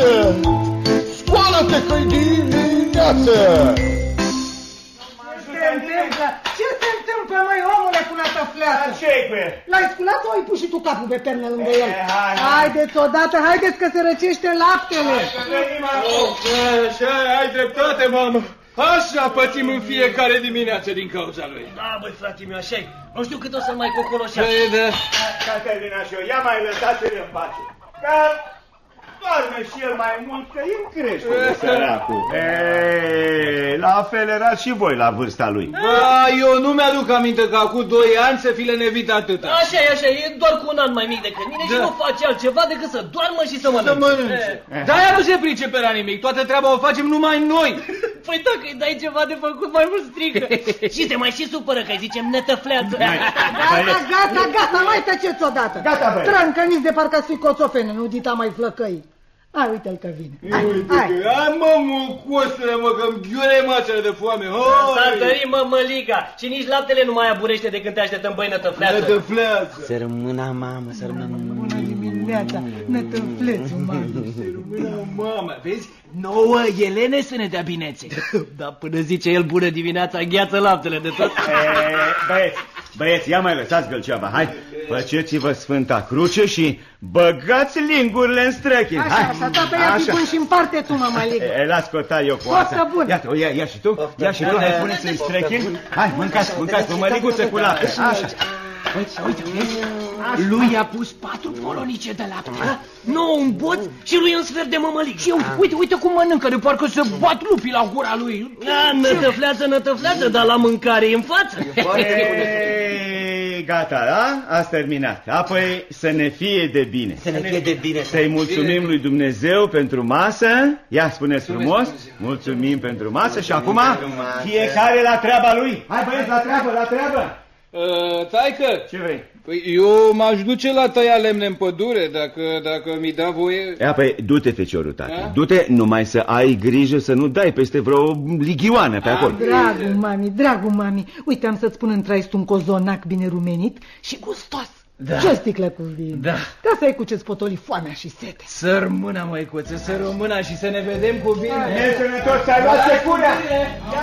dimineață! Scoală-te că-i dimineață! Ce se întâmplă, măi, omule, cu natăfleață? Ce-i cu el? L-ai sculat sau ai pus și tu capul pe pernă lângă el? Haideți odată, haideți că se răcește laptele. Așa, ai dreptate, mamă. Așa pățim în fiecare dimineață din cauza lui. Da, băi, frate meu, așa-i. Nu știu cât o să mai cocoloșească. Caterina și eu, ia mai lăsați-l în pace. Că doarme și el mai mult, că e în creștere, săracul. La fel erați și voi la vârsta lui. Eu nu mi-aduc aminte că acum 2 ani să fi lenevit atâta. Așa-i, așa-i, e doar cu un an mai mic decât mine și nu face altceva decât să doarmă și să mănânce. Dar ea nu se pricepe la nimic, toată treaba o facem numai noi. Păi dacă îi dai ceva de făcut, mai mult strică. Și te mai și supără că îi zicem netăfleață. Gata, mai tăceți odată. Gata, băi. Trâncăniți de parcă-ați fi coțofene, nu dita mai flăcăi. Hai, uite-l că vine. Hai mă, mucosule, mă, că-mi ghiure mațele de foame. S-a tărit mămăliga și nici laptele nu mai aburește de când te așteptăm, băi, nătăfleață. Nătăfleață. Să rămână, mamă, să rămână. Bună dimineața, nătăflețul, mamă. Mamă, vezi? Nouă Elene să ne dea binețe. Dar până zice el bună dimineața, gheață laptele de tot. Băieți, ia mai lăsați gălceava, hai. Făceți-vă Sfânta Cruce și băgați lingurile în străchini. Așa, tata, ia tipând și împarte-ți una mai ligă. Las cota eu cu asta. Iată, ia și tu, ia și tu, hai puneți în străchini. Hai, mâncați, mămăliguță cu lapte. Așa. Uite, vezi? Lui i-a pus 4 polonice de lapte. Nu, un bot și lui un sfert de mămălig. Și uite cum mănâncă, de parcă se bat lupii la gura lui. Nătăfleață, dar la mâncare e în față. Gata, da? Ați terminat. Apoi să ne fie de bine. Să ne fie de bine. Să-i mulțumim lui Dumnezeu pentru masă. Ia, spuneți frumos. Mulțumim pentru masă și acum fiecare la treaba lui. Hai, băieți, la treabă. Taică, ce vrei? Păi eu m-aș duce la tăia lemne în pădure, dacă mi da voie. Păi du-te, feciorul, tată. Du-te, numai să ai grijă să nu dai peste vreo lighioană pe acolo. Dragul mami, uite, am să-ți pun în traist un cozonac bine rumenit și gustos. Da. Ce o sticlă cu vin. Da. Ca să ai cu ce-ți potoli foamea și sete. Să rămână, măicuță, să rămână și să ne vedem cu bine. Ne sănătos, să ai luat secura.